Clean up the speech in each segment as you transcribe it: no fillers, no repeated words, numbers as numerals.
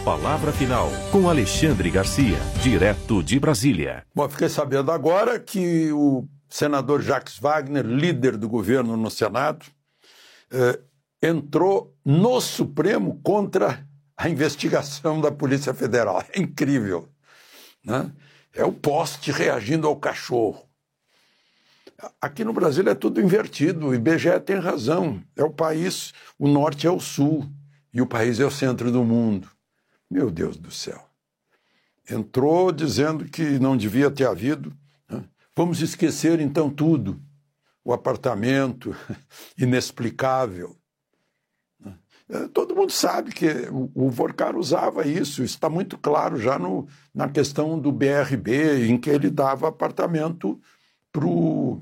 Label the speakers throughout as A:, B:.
A: Palavra Final, com Alexandre Garcia, direto de Brasília.
B: Bom, fiquei sabendo agora que o senador Jacques Wagner, líder do governo no Senado, entrou no Supremo contra a investigação da Polícia Federal. É incrível, né? É o poste reagindo ao cachorro. Aqui no Brasil é tudo invertido, o IBGE tem razão. É o país, o norte é o sul, e o país é o centro do mundo. Meu Deus do céu. Entrou dizendo que não devia ter havido. Né? Vamos esquecer então tudo. O apartamento inexplicável. Todo mundo sabe que o Vorcar usava isso está muito claro já na questão do BRB, em que ele dava apartamento para o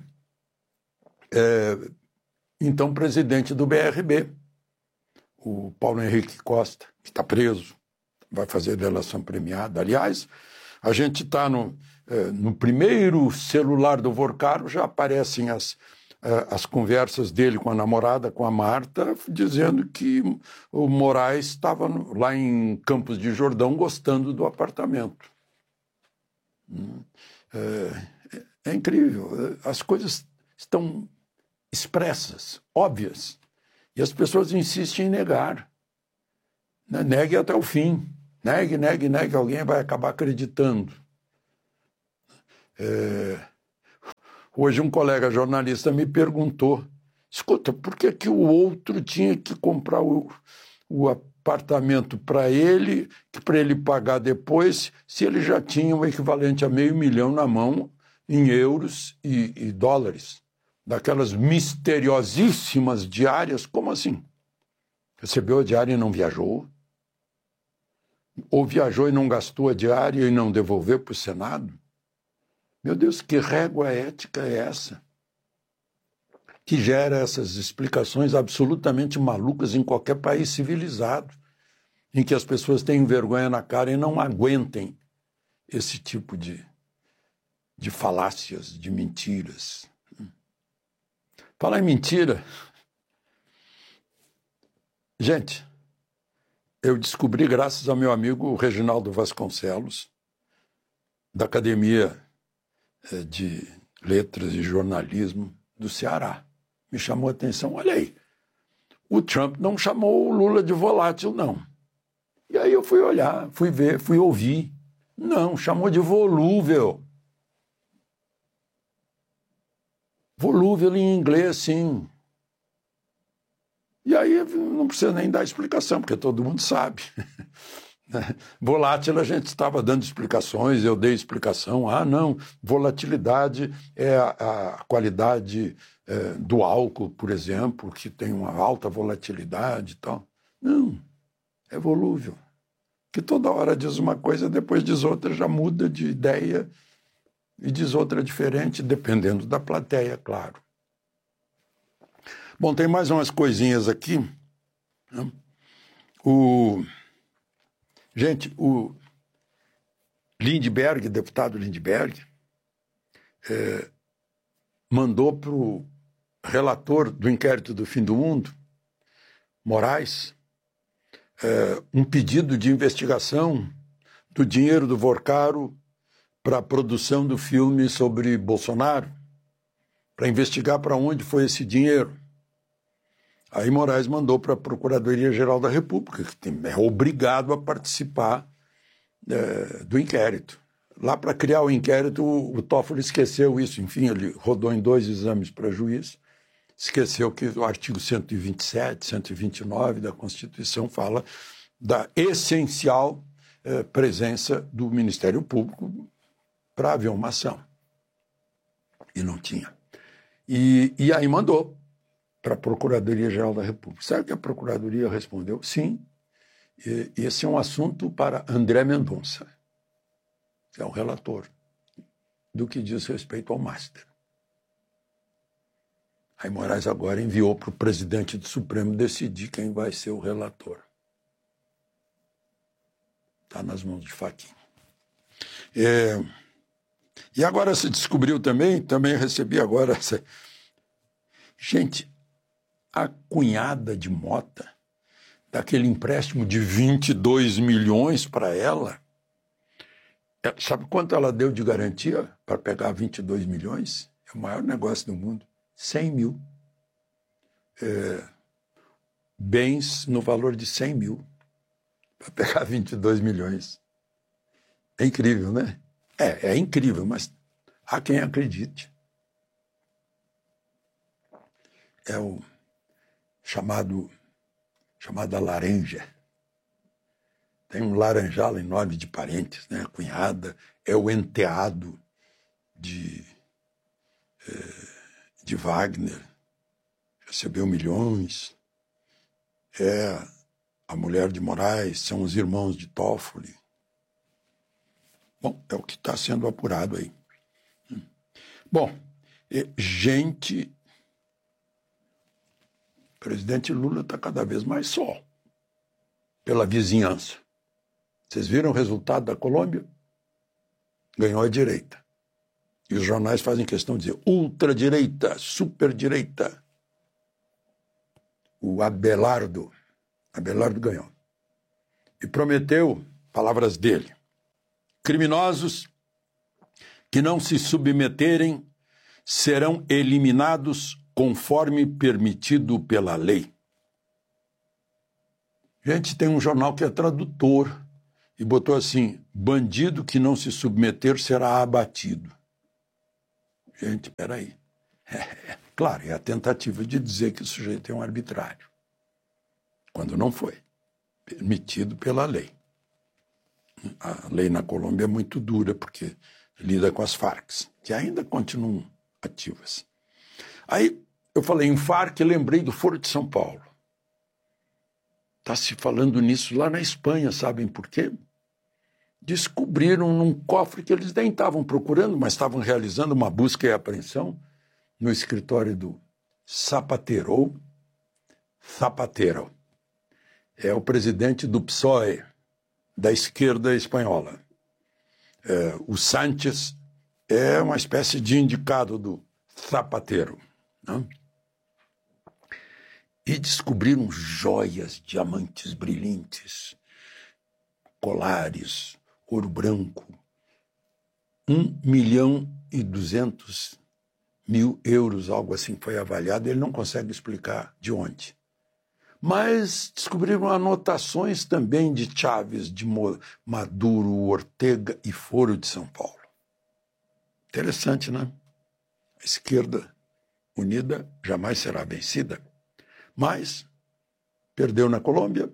B: então presidente do BRB, o Paulo Henrique Costa, que está preso, vai fazer delação premiada. Aliás, a gente está no primeiro celular do Vorcar, já aparecem as conversas dele com a namorada, com a Marta, dizendo que o Moraes estava lá em Campos de Jordão gostando do apartamento. É incrível. As coisas estão expressas, óbvias, e as pessoas insistem em negar. Negue até o fim. Negue, alguém vai acabar acreditando. Hoje um colega jornalista me perguntou, escuta, por que o outro tinha que comprar o apartamento para ele pagar depois, se ele já tinha o equivalente a R$500 mil na mão, em euros e dólares, daquelas misteriosíssimas diárias? Como assim? Recebeu a diária e não viajou? Ou viajou e não gastou a diária e não devolveu para o Senado? Meu Deus, que régua ética é essa? Que gera essas explicações absolutamente malucas em qualquer país civilizado, em que as pessoas têm vergonha na cara e não aguentem esse tipo de falácias, de mentiras. Falar em mentira, gente, eu descobri, graças ao meu amigo Reginaldo Vasconcelos, da Academia de Letras e Jornalismo do Ceará. Me chamou a atenção, olha aí, o Trump não chamou o Lula de volátil, não. E aí eu fui olhar, fui ver, fui ouvir. Não, chamou de volúvel. Volúvel em inglês, sim. E aí não precisa nem dar explicação, porque todo mundo sabe. Volátil, a gente estava dando explicações, eu dei explicação. Não, volatilidade é a qualidade do álcool, por exemplo, que tem uma alta volatilidade e tal. Não, é volúvel. Que toda hora diz uma coisa, depois diz outra, já muda de ideia e diz outra diferente, dependendo da plateia, claro. Bom, tem mais umas coisinhas aqui. Né? Gente, o Lindbergh, deputado Lindbergh, mandou para o relator do inquérito do fim do mundo, Moraes, um pedido de investigação do dinheiro do Vorcaro para a produção do filme sobre Bolsonaro, para investigar para onde foi esse dinheiro. Aí Moraes mandou para a Procuradoria-Geral da República, que é obrigado a participar do inquérito. Lá, para criar o inquérito, o Toffoli esqueceu isso. Enfim, ele rodou em 2 exames para juiz, esqueceu que o artigo 127, 129 da Constituição fala da essencial presença do Ministério Público para haver uma ação. E não tinha. E aí mandou para a Procuradoria-Geral da República. Sabe o que a Procuradoria respondeu? Sim, esse é um assunto para André Mendonça, que é o relator do que diz respeito ao Master. Aí Moraes agora enviou para o presidente do Supremo decidir quem vai ser o relator. Está nas mãos de Fachin. E agora se descobriu também recebi agora... Gente, a cunhada de Mota daquele empréstimo de 22 milhões para ela. Sabe quanto ela deu de garantia para pegar 22 milhões? É o maior negócio do mundo. 100 mil. Bens no valor de 100 mil para pegar 22 milhões. É incrível, né? É incrível, mas há quem acredite. É o chamada laranja. Tem um laranjal enorme de parentes, né? A cunhada é o enteado de Wagner, recebeu milhões. É a mulher de Moraes, são os irmãos de Toffoli. Bom, é o que está sendo apurado aí. Bom, gente, o presidente Lula está cada vez mais só, pela vizinhança. Vocês viram o resultado da Colômbia? Ganhou a direita. E os jornais fazem questão de dizer ultradireita, superdireita. O Abelardo ganhou. E prometeu, palavras dele, criminosos que não se submeterem serão eliminados conforme permitido pela lei. Gente, tem um jornal que é tradutor e botou assim, bandido que não se submeter será abatido. Gente, peraí. Claro, é a tentativa de dizer que o sujeito é um arbitrário, quando não foi permitido pela lei. A lei na Colômbia é muito dura, porque lida com as Farc, que ainda continuam ativas. Aí eu falei em Farc e lembrei do Foro de São Paulo. Está se falando nisso lá na Espanha, sabem por quê? Descobriram num cofre que eles nem estavam procurando, mas estavam realizando uma busca e apreensão no escritório do Zapatero. É o presidente do PSOE, da esquerda espanhola. O Sánchez é uma espécie de indicado do Zapatero. Né? E descobriram joias, diamantes brilhantes, colares, ouro branco, 1.200.000 euros, algo assim foi avaliado, ele não consegue explicar de onde. Mas descobriram anotações também de Chávez, de Maduro, Ortega e Foro de São Paulo. Interessante, né? A esquerda unida jamais será vencida. Mas perdeu na Colômbia,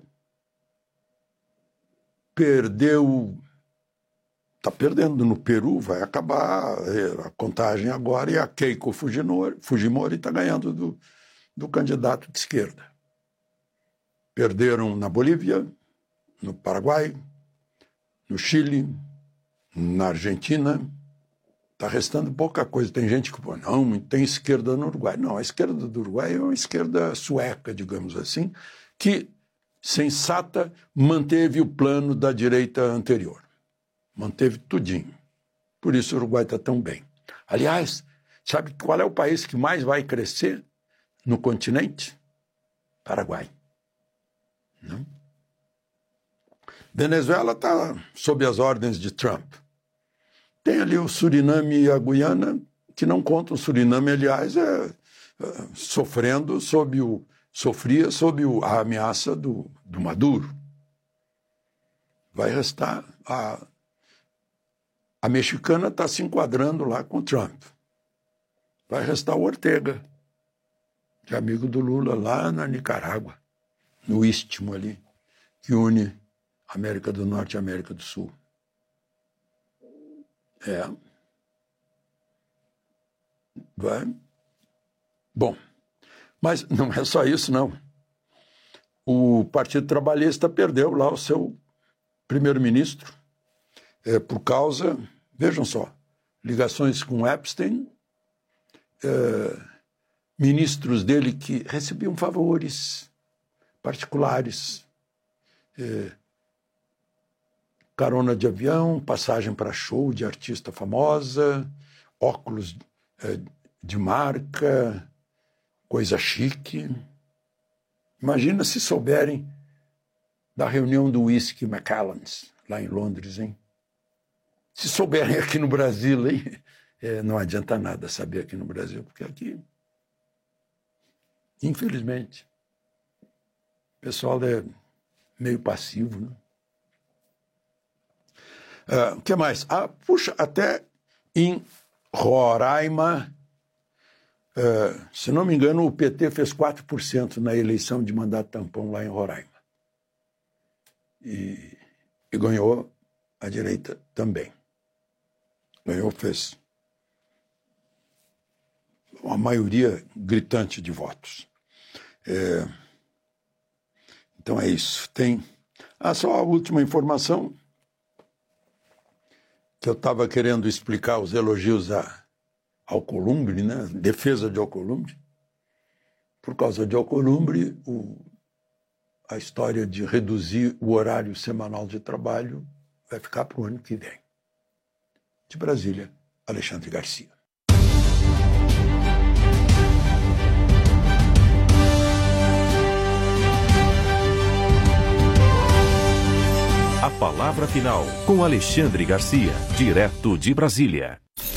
B: está perdendo no Peru, vai acabar a contagem agora, e a Keiko Fujimori está ganhando do candidato de esquerda. Perderam na Bolívia, no Paraguai, no Chile, na Argentina. Está restando pouca coisa. Tem gente que fala, não, tem esquerda no Uruguai. Não, a esquerda do Uruguai é uma esquerda sueca, digamos assim, que, sensata, manteve o plano da direita anterior. Manteve tudinho. Por isso o Uruguai está tão bem. Aliás, sabe qual é o país que mais vai crescer no continente? Paraguai. Não? Venezuela está sob as ordens de Trump. Tem ali o Suriname e a Guiana, que não contam. O Suriname, aliás, sofria sob a ameaça do Maduro. Vai restar... A mexicana está se enquadrando lá com o Trump. Vai restar o Ortega, que é amigo do Lula, lá na Nicarágua, no istmo ali, que une América do Norte e América do Sul. Vai. Bom, mas não é só isso, não. O Partido Trabalhista perdeu lá o seu primeiro-ministro por causa, vejam só, ligações com Epstein, ministros dele que recebiam favores particulares, carona de avião, passagem para show de artista famosa, óculos de marca, coisa chique. Imagina se souberem da reunião do Whisky Macallan's, lá em Londres, hein? Se souberem aqui no Brasil, hein? Não adianta nada saber aqui no Brasil, porque aqui, infelizmente, o pessoal é meio passivo, né? O que mais? Puxa, até em Roraima, se não me engano, o PT fez 4% na eleição de mandato tampão lá em Roraima. E ganhou a direita também. Ganhou, fez uma maioria gritante de votos. Então é isso. Tem só a última informação, que eu estava querendo explicar os elogios a Alcolumbre, né? Defesa de Alcolumbre. Por causa de Alcolumbre, a história de reduzir o horário semanal de trabalho vai ficar para o ano que vem. De Brasília, Alexandre Garcia.
A: A palavra final com Alexandre Garcia, direto de Brasília.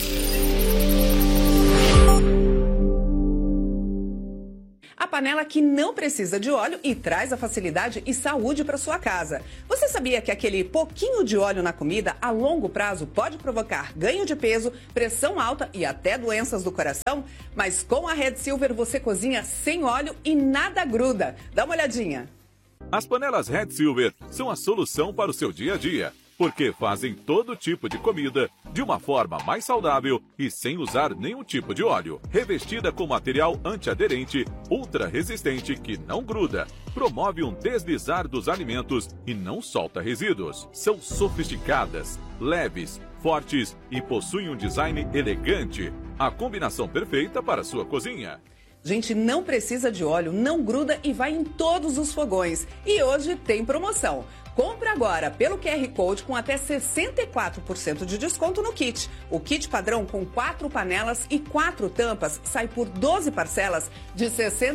C: A panela que não precisa de óleo e traz a facilidade e saúde para sua casa. Você sabia que aquele pouquinho de óleo na comida, a longo prazo, pode provocar ganho de peso, pressão alta e até doenças do coração? Mas com a Red Silver você cozinha sem óleo e nada gruda. Dá uma olhadinha.
D: As panelas Red Silver são a solução para o seu dia a dia, porque fazem todo tipo de comida de uma forma mais saudável e sem usar nenhum tipo de óleo. Revestida com material antiaderente, ultra resistente que não gruda, promove um deslizar dos alimentos e não solta resíduos. São sofisticadas, leves, fortes e possuem um design elegante. A combinação perfeita para a sua cozinha.
C: Gente, não precisa de óleo, não gruda e vai em todos os fogões. E hoje tem promoção. Compre agora pelo QR Code com até 64% de desconto no kit. O kit padrão com 4 panelas e 4 tampas sai por 12 parcelas de R$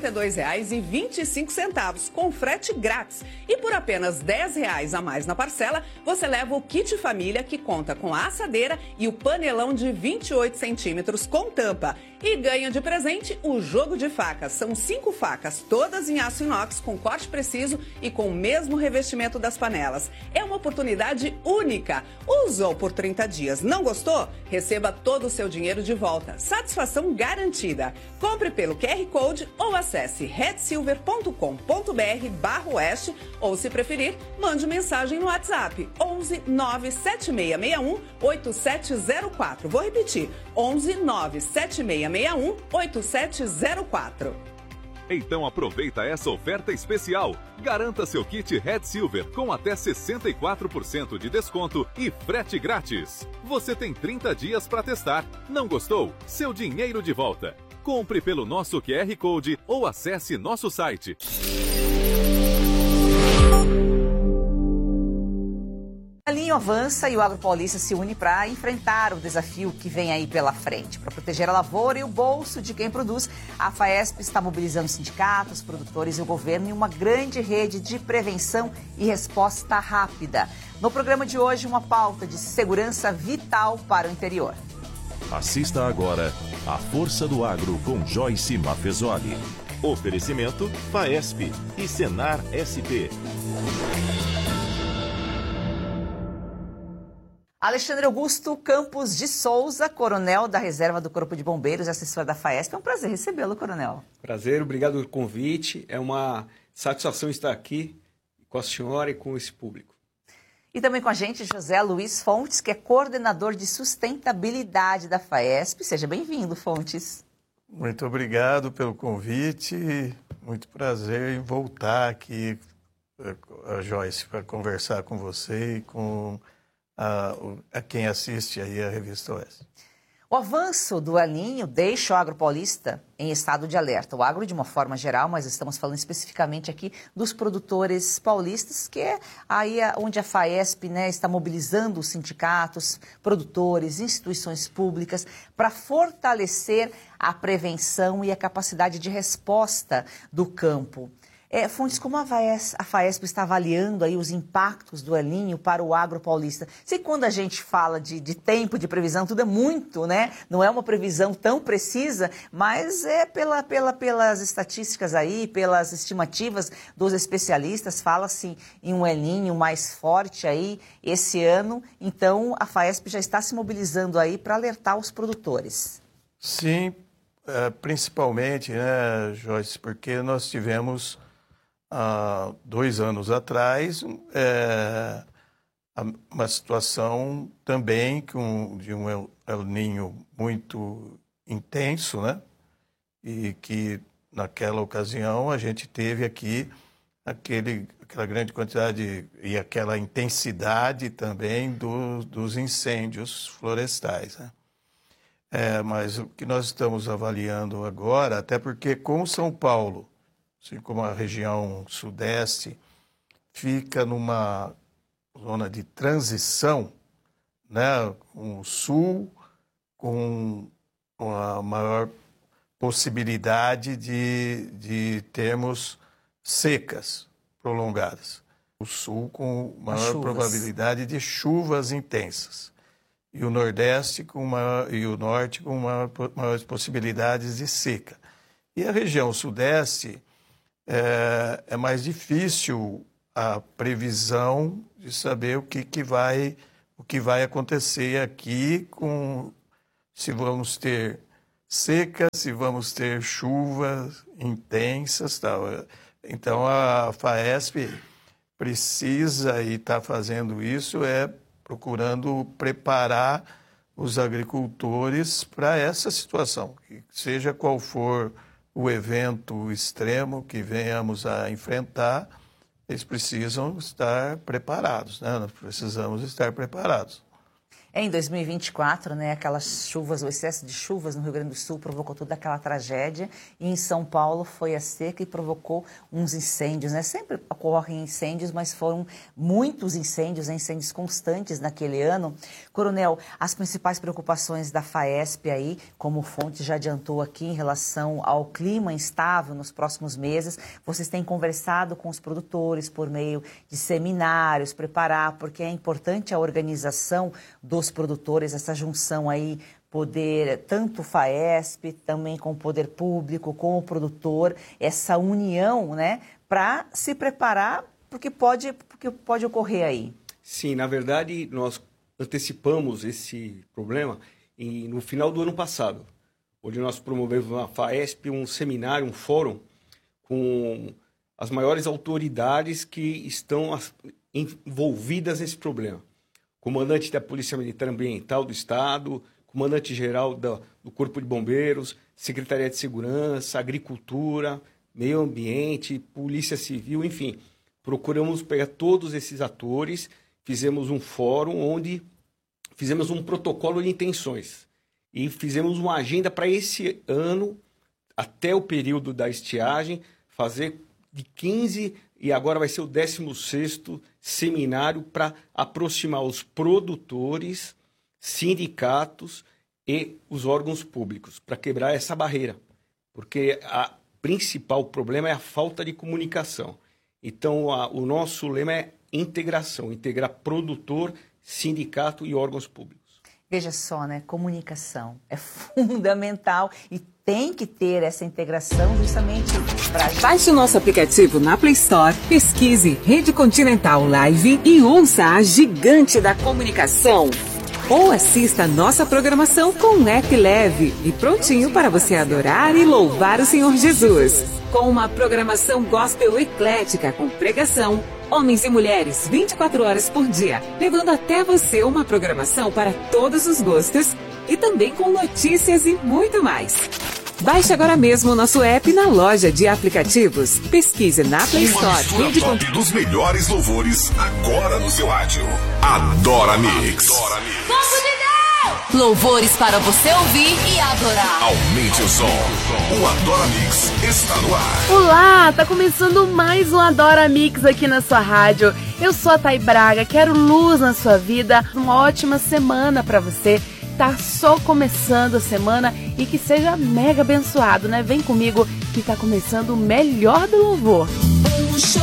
C: 62,25 com frete grátis. E por apenas R$ 10 a mais na parcela, você leva o kit família que conta com a assadeira e o panelão de 28 centímetros com tampa. E ganha de presente o jogo de facas. São 5 facas, todas em aço inox com corte preciso e com o mesmo revestimento das panelas. É uma oportunidade única. Usou por 30 dias, não gostou? Receba todo o seu dinheiro de volta. Satisfação garantida. Compre pelo QR Code ou acesse redsilver.com.br/oeste ou, se preferir, mande mensagem no WhatsApp 11 97661 8704. Vou repetir, 11 97661 8704.
D: Então aproveita essa oferta especial. Garanta seu kit Red Silver com até 64% de desconto e frete grátis. Você tem 30 dias para testar. Não gostou? Seu dinheiro de volta. Compre pelo nosso QR Code ou acesse nosso site.
E: A linha avança e o Agropaulista se une para enfrentar o desafio que vem aí pela frente. Para proteger a lavoura e o bolso de quem produz, a FAESP está mobilizando sindicatos, produtores e o governo em uma grande rede de prevenção e resposta rápida. No programa de hoje, uma pauta de segurança vital para o interior.
A: Assista agora a Força do Agro com Joyce Mafezoli. Oferecimento FAESP e Senar SP.
E: Alexandre Augusto Campos de Souza, coronel da Reserva do Corpo de Bombeiros e assessor da FAESP. É um prazer recebê-lo, coronel.
F: Prazer, obrigado pelo convite. É uma satisfação estar aqui com a senhora e com esse público.
E: E também com a gente, José Luiz Fontes, que é coordenador de sustentabilidade da FAESP. Seja bem-vindo, Fontes.
G: Muito obrigado pelo convite. Muito prazer em voltar aqui, a Joyce, para conversar com você e com a quem assiste aí a Revista Oeste.
E: O avanço do El Niño deixa o agro paulista em estado de alerta. O agro de uma forma geral, mas estamos falando especificamente aqui dos produtores paulistas, que é aí onde a FAESP, né, está mobilizando os sindicatos, produtores, instituições públicas para fortalecer a prevenção e a capacidade de resposta do campo. Fontes, como a FAESP está avaliando aí os impactos do El Niño para o agro paulista? Sei que quando a gente fala de tempo, de previsão, tudo é muito, né? Não é uma previsão tão precisa, mas é pelas estatísticas aí, pelas estimativas dos especialistas, fala-se em um El Niño mais forte aí esse ano. Então, a FAESP já está se mobilizando aí para alertar os produtores.
G: Sim, principalmente, né, Joyce, porque nós tivemos... Há 2 anos atrás, uma situação também de um El Niño muito intenso, né? E que naquela ocasião a gente teve aqui aquela grande quantidade e aquela intensidade também dos incêndios florestais, né? Mas o que nós estamos avaliando agora, até porque como São Paulo, assim como a região sudeste, fica numa zona de transição, né, com o sul, com uma maior possibilidade de termos secas prolongadas. O sul com maior probabilidade de chuvas intensas. E o nordeste e o norte com maiores possibilidades de seca. E a região sudeste... É mais difícil a previsão de saber o que vai acontecer aqui se vamos ter seca, se vamos ter chuvas intensas, tal. Então a FAESP precisa e está fazendo isso, procurando preparar os agricultores para essa situação, que seja qual for o evento extremo que venhamos a enfrentar, eles precisam estar preparados, né? Nós precisamos estar preparados.
E: Em 2024, né, aquelas chuvas, o excesso de chuvas no Rio Grande do Sul provocou toda aquela tragédia, e em São Paulo foi a seca e provocou uns incêndios, né? Sempre ocorrem incêndios, mas foram muitos incêndios, incêndios constantes naquele ano. Coronel, as principais preocupações da FAESP aí, como Fonte já adiantou aqui, em relação ao clima instável nos próximos meses, vocês têm conversado com os produtores por meio de seminários, preparar, porque é importante a organização dos produtores, essa junção aí, poder, tanto FAESP, também com o poder público, com o produtor, essa união, né, para se preparar porque pode ocorrer aí.
F: Sim, na verdade, nós antecipamos esse problema no final do ano passado, onde nós promovemos na FAESP um seminário, um fórum, com as maiores autoridades que estão envolvidas nesse problema. Comandante da Polícia Militar Ambiental do Estado, comandante-geral do Corpo de Bombeiros, Secretaria de Segurança, Agricultura, Meio Ambiente, Polícia Civil, enfim. Procuramos pegar todos esses atores, fizemos um fórum onde fizemos um protocolo de intenções e fizemos uma agenda para esse ano, até o período da estiagem, fazer de 15 e agora vai ser o 16º seminário para aproximar os produtores, sindicatos e os órgãos públicos, para quebrar essa barreira. Porque o principal problema é a falta de comunicação. Então, o nosso lema é integração, integrar produtor, sindicato e órgãos públicos.
E: Veja só, né? Comunicação é fundamental e tem que ter essa integração justamente para...
H: Baixe o nosso aplicativo na Play Store, pesquise Rede Continental Live e ouça a gigante da comunicação. Ou assista a nossa programação com um app leve e prontinho para você adorar e louvar o Senhor Jesus. Com uma programação gospel eclética com pregação, homens e mulheres 24 horas por dia, levando até você uma programação para todos os gostos e também com notícias e muito mais. Baixe agora mesmo o nosso app na loja de aplicativos. Pesquise na Play Store.
A: Uma mistura top dos melhores louvores agora no seu rádio. Adora Mix.
I: Louvores para você ouvir e adorar.
A: Aumente o som. O Adora Mix está no ar.
J: Olá, tá começando mais um Adora Mix aqui na sua rádio. Eu sou a Thay Braga, quero luz na sua vida. Uma ótima semana pra você. Tá só começando a semana e que seja mega abençoado, né? Vem comigo que tá começando o melhor do louvor.